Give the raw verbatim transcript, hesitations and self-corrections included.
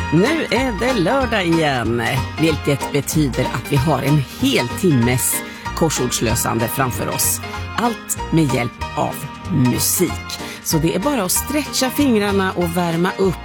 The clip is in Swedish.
Nu är det lördag igen, vilket betyder att vi har en hel timmes korsordslösande framför oss. Allt med hjälp av musik. Så det är bara att stretcha fingrarna och värma upp